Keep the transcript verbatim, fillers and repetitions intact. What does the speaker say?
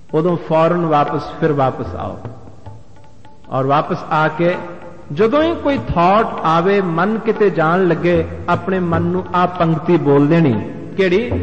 उदों फौरन वापस फिर वापस आओ और वापस आके जदों ही कोई थॉट आवे, मन किते जान लगे, अपने मन नूं आ पंक्ति बोल देनी, किहड़ी?